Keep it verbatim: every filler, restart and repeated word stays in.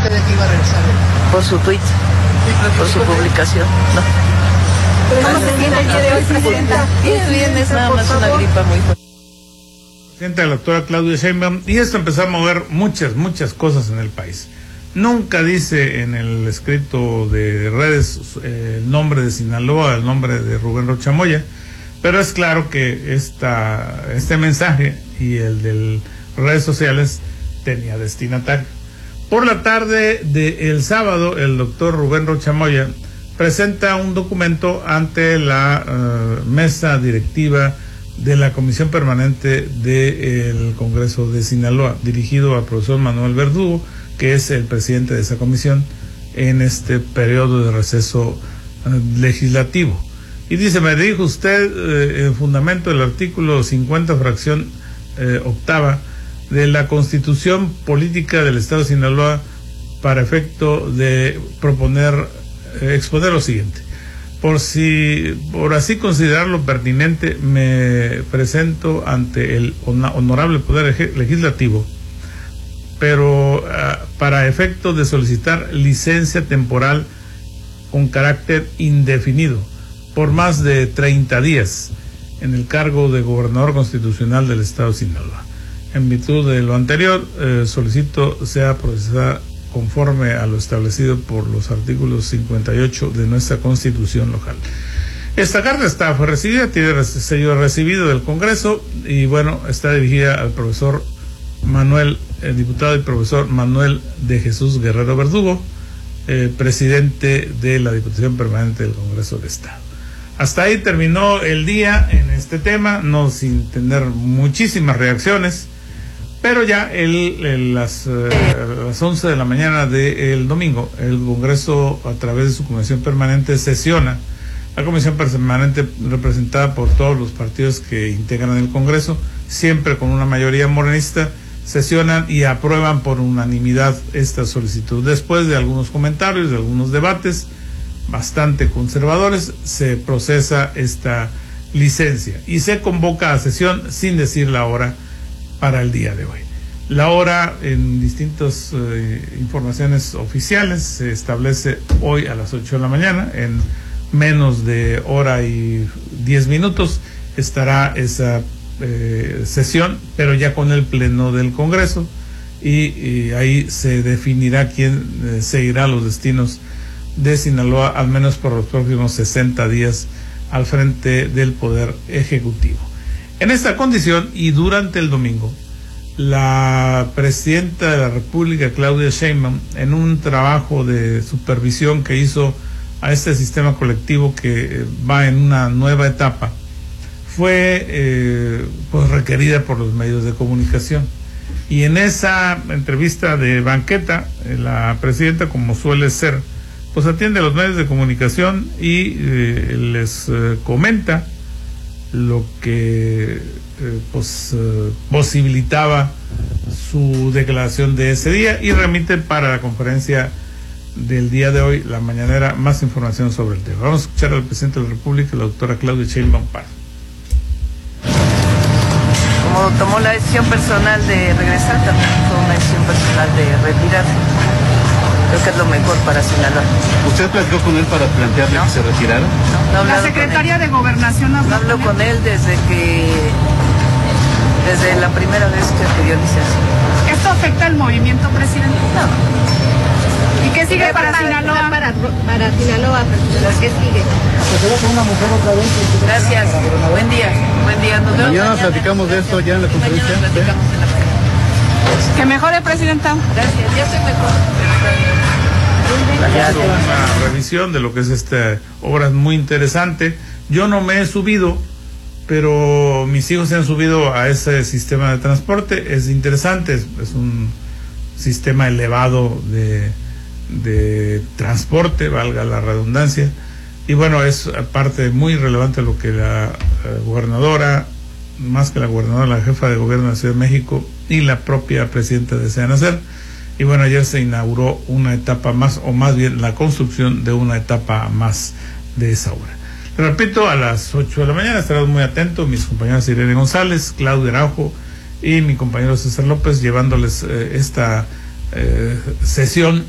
sabía que iba a regresar. Por su tweet, por su publicación. No. ¿Cómo se siente el día de hoy, presidenta? Bien, bien, es nada más una gripa muy fuerte. Presidenta, la doctora Claudia Sheinbaum, y esto empezó a mover muchas, muchas cosas en el país. Nunca dice en el escrito de redes eh, el nombre de Sinaloa, el nombre de Rubén Rocha Moya, pero es claro que esta, este mensaje y el de redes sociales tenía destinatario. Por la tarde del sábado, el doctor Rubén Rocha Moya presenta un documento ante la uh, mesa directiva de la Comisión Permanente del Congreso de Sinaloa, dirigido al profesor Manuel Verdugo, que es el presidente de esa comisión en este periodo de receso uh, legislativo. Y dice, me dijo usted eh, en fundamento del artículo cincuenta, fracción eh, octava, de la Constitución Política del Estado de Sinaloa, para efecto de proponer, eh, exponer lo siguiente. Por si, por así considerarlo pertinente, me presento ante el honorable Poder Legislativo, pero uh, para efecto de solicitar licencia temporal con carácter indefinido por más de treinta días en el cargo de gobernador constitucional del Estado de Sinaloa. En virtud de lo anterior, eh, solicito sea procesada conforme a lo establecido por los artículos cincuenta y ocho de nuestra Constitución local. Esta carta está, fue recibida, tiene sello recibido del Congreso y bueno, está dirigida al profesor Manuel, el diputado y profesor Manuel de Jesús Guerrero Verdugo, eh, presidente de la Diputación Permanente del Congreso del Estado. Hasta ahí terminó el día en este tema, no sin tener muchísimas reacciones, pero ya el, el, las, eh, las once de la mañana del domingo, el Congreso, a través de su Comisión Permanente, sesiona. La Comisión Permanente, representada por todos los partidos que integran el Congreso, siempre con una mayoría morenista, sesionan y aprueban por unanimidad esta solicitud. Después de algunos comentarios, de algunos debates bastante conservadores, se procesa esta licencia y se convoca a sesión sin decir la hora para el día de hoy. La hora, en distintas eh, informaciones oficiales, se establece hoy a las ocho de la mañana. En menos de hora y diez minutos estará esa eh, sesión, pero ya con el pleno del Congreso, y, y ahí se definirá quién eh, seguirá los destinos de Sinaloa, al menos por los próximos sesenta días, al frente del Poder Ejecutivo. En esta condición, y durante el domingo, la presidenta de la República, Claudia Sheinbaum, en un trabajo de supervisión que hizo a este sistema colectivo que va en una nueva etapa, fue eh, pues requerida por los medios de comunicación. Y en esa entrevista de banqueta, la presidenta, como suele ser, pues atiende a los medios de comunicación y eh, les eh, comenta lo que eh, pues eh, posibilitaba su declaración de ese día, y remite para la conferencia del día de hoy, la mañanera, más información sobre el tema. Vamos a escuchar al presidente de la República, la doctora Claudia Sheinbaum Pardo. Como tomó la decisión personal de regresar, también fue una decisión personal de retirarse. Creo que es lo mejor para Sinaloa. ¿Usted platicó con él para plantearle ¿No? que se retirara? No, no La secretaria de Gobernación habló, habló con, con él desde que, desde la primera vez que pidió licencia. ¿Esto afecta al movimiento, presidente? No. ¿Y qué sigue ¿Qué para, para Sinaloa? Para, para Sinaloa, ¿qué sigue? Gracias. Buen día. Buen día. Nos vemos mañana, mañana platicamos de esto ya en la conferencia. Mañana platicamos en la conferencia. Que mejore, presidenta. Gracias. Ya estoy mejor. Hizo una revisión de lo que es esta obra muy interesante. Yo no me he subido, pero mis hijos se han subido a ese sistema de transporte. Es interesante, es, es un sistema elevado de, de transporte, valga la redundancia, y bueno, es parte muy relevante lo que la eh, gobernadora, más que la gobernadora, la jefa de gobierno de la Ciudad de México y la propia presidenta desean hacer. Y bueno, ayer se inauguró una etapa más, o más bien la construcción de una etapa más de esa obra. Le repito, a las ocho de la mañana estarán muy atentos mis compañeros Irene González, Claudia Araujo y mi compañero César López, llevándoles eh, esta eh, sesión